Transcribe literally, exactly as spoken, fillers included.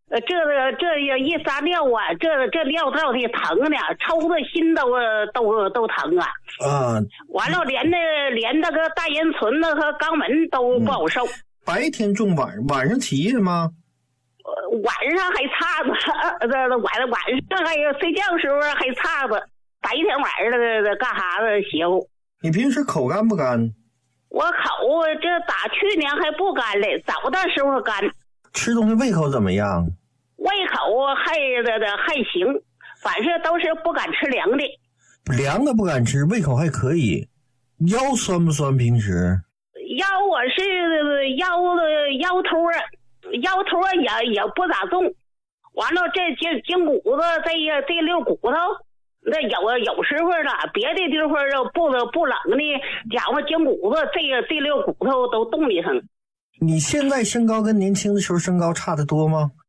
呃，这个这一撒尿啊，这这尿道的疼呢，抽的心都都都疼啊。 啊， 完了连那连那个大阴唇那和肛门都不好受。嗯、 白天重晚晚上起夜吗？ 呃，晚上还差着，这晚晚上还有睡觉时候还差着，白天晚上的干啥子邪乎。 你平时口干不干？ 我口这打去年还不干嘞，早的时候干。 吃东西胃口怎么样？ 胃口还的的还行，反正都是不敢吃凉的。 凉的不敢吃，胃口还可以。腰酸不酸？平时腰我是腰的腰托腰托也也不咋重。完了这筋筋骨子这这溜骨头，那有有时候呢，别的地方不不冷的，讲话筋骨子这个这溜骨头都冻得很。 你现在身高跟年轻的时候身高差得多吗？